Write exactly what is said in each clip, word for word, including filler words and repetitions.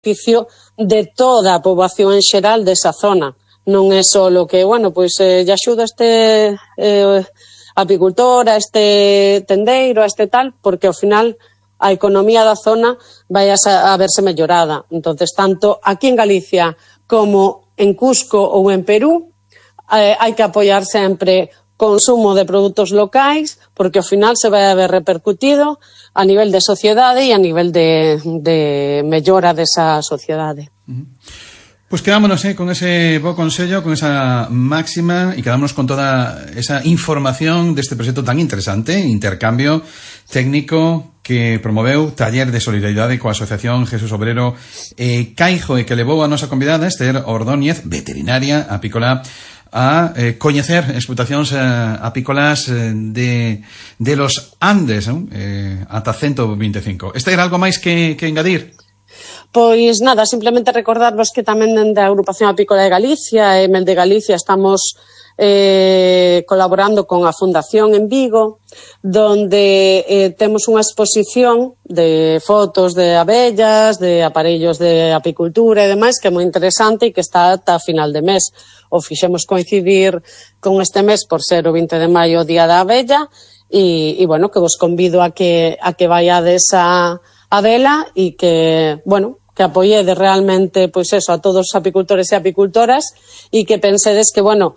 beneficio de toda a poboación en xeral desa zona. Non é só lo que, bueno, pois eh, lle axuda este eh, apicultor, a este tendeiro, a este tal, porque ao final a economía da zona vai a, a verse mellorada. Entonces, tanto aquí en Galicia como en Cusco ou en Perú, eh, hai que apoiar sempre consumo de produtos locais, porque ao final se vai a ver repercutido a nivel de sociedade e a nivel de, de mellora desa sociedade. Uh-huh. Pues quedámonos eh, con ese bo consello, con esa máxima, y quedámonos con toda esa información deste proxecto tan interesante, intercambio técnico que promoveu Taller de Solidaridade coa Asociación Jesús Obrero eh, Caijo, e que levou a nosa convidada Esther Ordóñez, veterinaria apícola, a eh, coñecer explotacións eh, apícolas eh, de, de los Andes, eh, ata ciento veinticinco. Esther, algo máis que, que engadir? Pois nada, simplemente recordarvos que tamén dende a Agrupación Apícola de Galicia e Mel de Galicia estamos eh, colaborando con a Fundación en Vigo, donde eh, temos unha exposición de fotos de abellas, de aparellos de apicultura e demais, que é moi interesante e que está ata final de mes. O fixemos coincidir con este mes por ser o vinte de maio o Día da Abella e, e bueno, que vos convido a que, a que vaiades a, a vela e que, bueno, que apoiedes realmente, pois eso, a todos os apicultores e apicultoras e que pensedes que, bueno,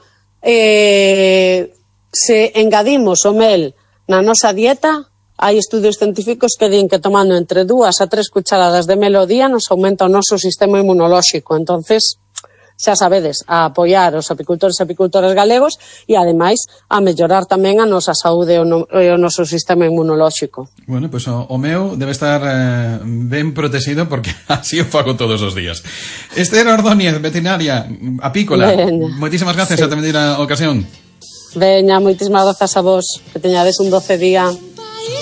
eh, se engadimos o mel na nosa dieta, hai estudios científicos que din que tomando entre dúas a tres cucharadas de mel ao día nos aumenta o noso sistema inmunolóxico. Entonces, xa sabedes, a apoiar os apicultores e apicultoras galegos e, ademais, a mellorar tamén a nosa saúde e o, no, o noso sistema inmunolóxico. Bueno, pois pues, o, o meu debe estar eh, ben protegido porque así o fago todos os días. Esther Ordóñez, veterinaria apícola, moitísimas gracias sí. a tamén a ocasión. Veña, moitísimas grazas a vos, que teñades un doce día.